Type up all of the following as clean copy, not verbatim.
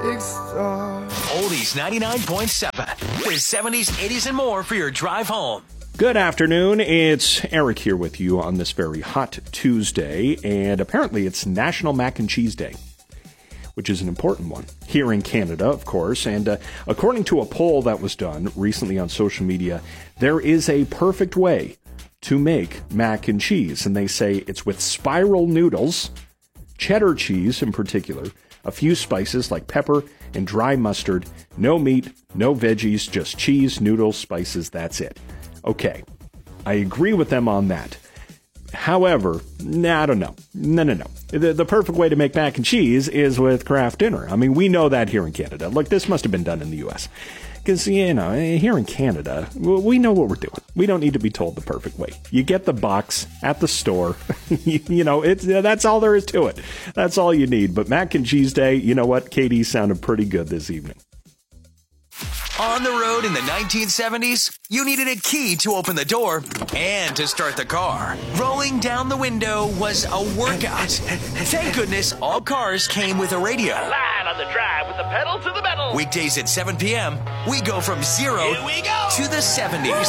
big star. Oldies 99.7. The 70s, 80s, and more for your drive home. Good afternoon. It's Eric here with you on this very hot Tuesday, and apparently it's National Mac and Cheese Day, which is an important one here in Canada, of course. And according to a poll that was done recently on social media, there is a perfect way to make mac and cheese. And they say it's with spiral noodles, cheddar cheese in particular, a few spices like pepper and dry mustard, no meat, no veggies, just cheese, noodles, spices, that's it. Okay, I agree with them on that. However, I don't know. No. The perfect way to make mac and cheese is with Kraft Dinner. I mean, we know that here in Canada. Look, this must have been done in the U.S. Because, you know, here in Canada, we know what we're doing. We don't need to be told the perfect way. You get the box at the store. That's all there is to it. That's all you need. But Mac and Cheese Day, you know what? Katie sounded pretty good this evening. On the road in the 1970s, you needed a key to open the door and to start the car. Rolling down the window was a workout. Thank goodness all cars came with a radio. Line on the drive with the pedal to the metal. Weekdays at 7 p.m., we go from zero to the 70s.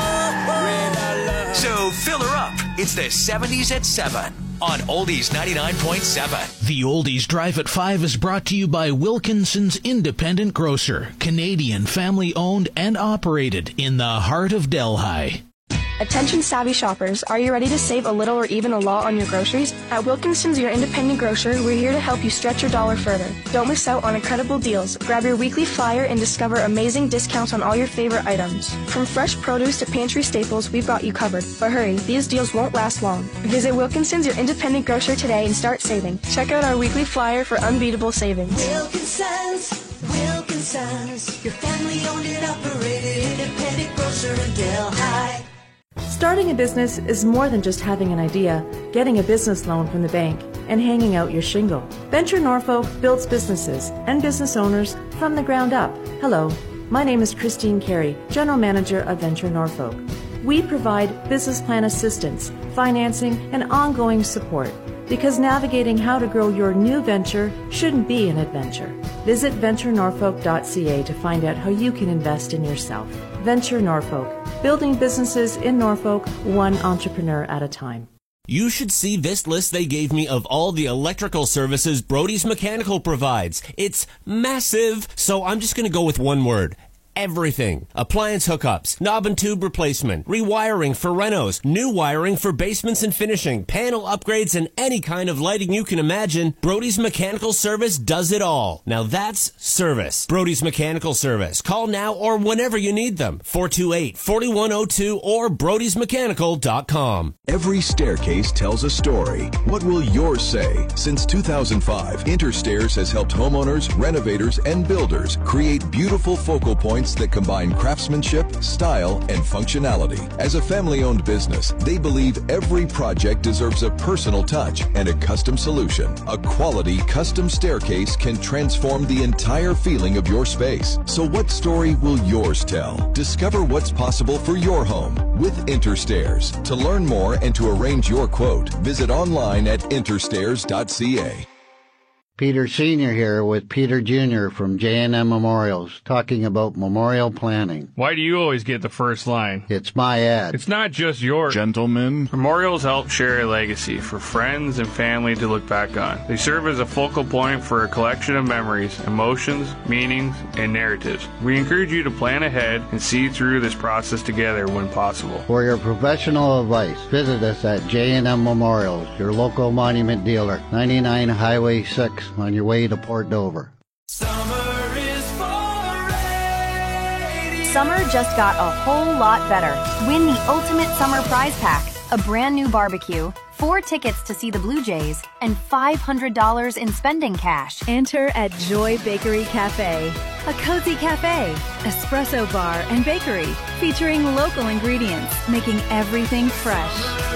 So fill her up. It's the 70s at 7 on Oldies 99.7. The Oldies Drive at 5 is brought to you by Wilkinson's Independent Grocer, Canadian family-owned and operated in the heart of Delhi. Attention savvy shoppers, are you ready to save a little or even a lot on your groceries? At Wilkinson's, your independent grocer, we're here to help you stretch your dollar further. Don't miss out on incredible deals. Grab your weekly flyer and discover amazing discounts on all your favorite items. From fresh produce to pantry staples, we've got you covered. But hurry, these deals won't last long. Visit Wilkinson's, your independent grocer today and start saving. Check out our weekly flyer for unbeatable savings. Wilkinson's, your family-owned and operated independent grocer in Delhi. Starting a business is more than just having an idea, getting a business loan from the bank, and hanging out your shingle. Venture Norfolk builds businesses and business owners from the ground up. Hello, my name is Christine Carey, General Manager of Venture Norfolk. We provide business plan assistance, financing, and ongoing support, because navigating how to grow your new venture shouldn't be an adventure. Visit venturenorfolk.ca to find out how you can invest in yourself. Venture Norfolk, building businesses in Norfolk, one entrepreneur at a time. You should see this list they gave me of all the electrical services Brody's Mechanical provides. It's massive, so I'm just going to go with one word. Everything. Appliance hookups, knob and tube replacement, rewiring for renos, new wiring for basements and finishing, panel upgrades, and any kind of lighting you can imagine. Brody's Mechanical Service does it all. Now that's service. Brody's Mechanical Service. Call now or whenever you need them. 428-4102 or brodysmechanical.com. Every staircase tells a story. What will yours say? Since 2005, Interstairs has helped homeowners, renovators, and builders create beautiful focal points that combine craftsmanship, style, and functionality. As a family-owned business, they believe every project deserves a personal touch and a custom solution. A quality custom staircase can transform the entire feeling of your space. So what story will yours tell? Discover what's possible for your home with Interstairs. To learn more and to arrange your quote, visit online at interstairs.ca. Peter Sr. here with Peter Jr. from J&M Memorials, talking about memorial planning. Why do you always get the first line? It's my ad. It's not just yours. Gentlemen. Memorials help share a legacy for friends and family to look back on. They serve as a focal point for a collection of memories, emotions, meanings, and narratives. We encourage you to plan ahead and see through this process together when possible. For your professional advice, visit us at J&M Memorials, your local monument dealer, 99 Highway 6. On your way to Port Dover. Summer is for radio. Summer just got a whole lot better. Win the ultimate summer prize pack, a brand new barbecue, 4 tickets to see the Blue Jays, and $500 in spending cash. Enter at Joy Bakery Cafe, a cozy cafe, espresso bar and bakery featuring local ingredients, making everything fresh.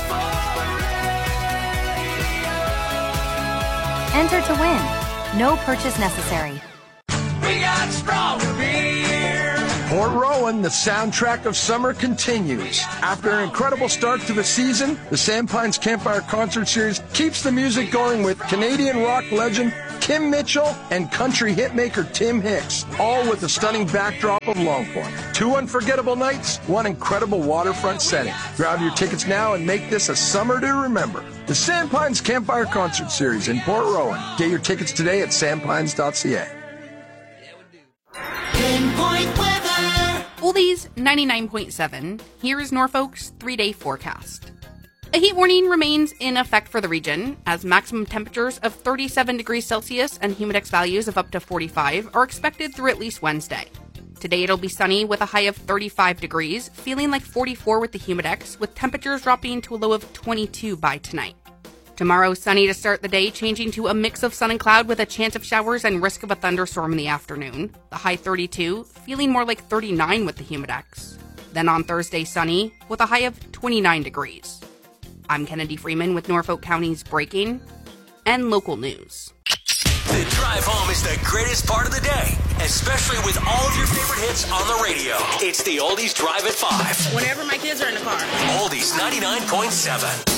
Enter to win. No purchase necessary. We got stronger beer. Port Rowan, the soundtrack of summer continues. After an incredible start to the season, the Sandpines Campfire Concert Series keeps the music going with Canadian rock legend Kim Mitchell, and country hitmaker Tim Hicks, all with a stunning backdrop of Long Point. 2 unforgettable nights, 1 incredible waterfront setting. Grab your tickets now and make this a summer to remember. The Sandpines Campfire Concert Series in Port Rowan. Get your tickets today at sandpines.ca. Pinpoint weather. Oldies 99.7. Here is Norfolk's 3-day forecast. A heat warning remains in effect for the region, as maximum temperatures of 37 degrees Celsius and humidex values of up to 45 are expected through at least Wednesday. Today it'll be sunny with a high of 35 degrees, feeling like 44 with the humidex, with temperatures dropping to a low of 22 by tonight. Tomorrow, sunny to start the day, changing to a mix of sun and cloud with a chance of showers and risk of a thunderstorm in the afternoon. The high 32, feeling more like 39 with the humidex. Then on Thursday, sunny with a high of 29 degrees. I'm Kennedy Freeman with Norfolk County's breaking and local news. The drive home is the greatest part of the day, especially with all of your favorite hits on the radio. It's the Oldies Drive at 5. Whenever my kids are in the car. Oldies 99.7.